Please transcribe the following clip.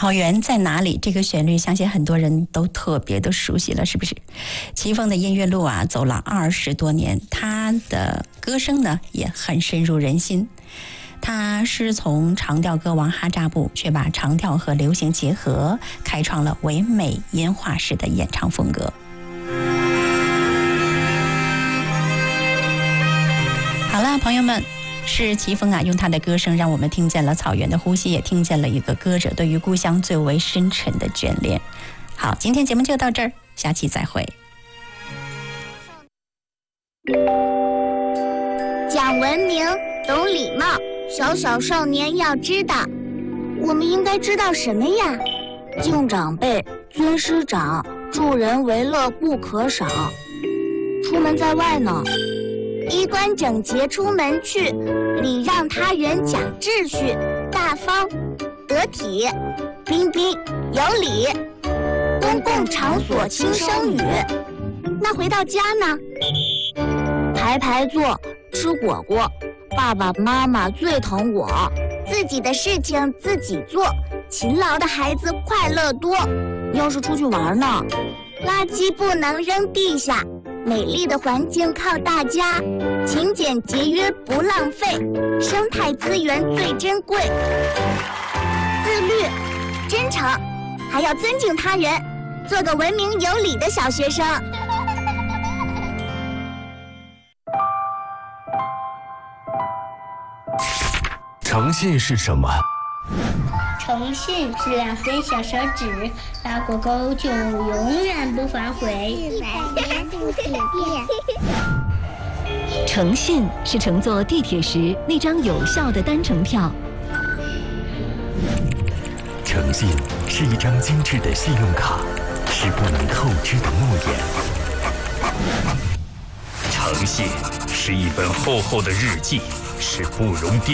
草原在哪里？这个旋律相信很多人都特别的熟悉了，是不是？齐峰的音乐路啊，走了20多年，他的歌声呢也很深入人心。他师从长调歌王哈扎布，却把长调和流行结合，开创了唯美音画式的演唱风格。好了，朋友们，是齐峰啊，用他的歌声让我们听见了草原的呼吸，也听见了一个歌者对于故乡最为深沉的眷恋。好，今天节目就到这儿，下期再会。 讲文明，懂礼貌，小小少年要知道。我们应该知道什么呀？敬长辈，尊师长，助人为乐不可少。出门在外呢，衣冠整洁出门去，礼让他人讲秩序，大方得体，彬彬有礼。公共场所轻声语。那回到家呢？排排坐，吃果果，爸爸妈妈最疼我。自己的事情自己做，勤劳的孩子快乐多。要是出去玩呢？垃圾不能扔地下，美丽的环境靠大家，勤俭节约不浪费，生态资源最珍贵。自律、真诚，还要尊敬他人，做个文明有礼的小学生。 诚信是什么？ 诚信是2根小手指，拉过钩就永远不反悔。100年不许变。 诚信是乘坐地铁时那张有效的单程票。 诚信是一张精致的信用卡，是不能透支的诺言。诚信是一本厚厚的日记，是不容变